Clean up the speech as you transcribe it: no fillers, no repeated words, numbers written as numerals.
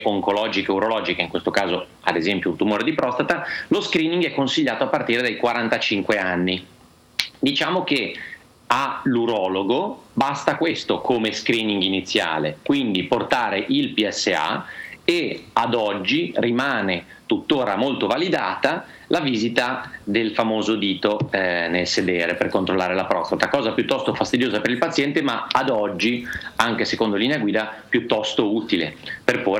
oncologiche, urologiche, in questo caso ad esempio un tumore di prostata, lo screening è consigliato a partire dai 45 anni. Diciamo che all'urologo basta questo come screening iniziale, quindi portare il PSA, e ad oggi rimane tuttora molto validata la visita del famoso dito nel sedere per controllare la prostata, cosa piuttosto fastidiosa per il paziente, ma ad oggi, anche secondo linea guida, piuttosto utile per porre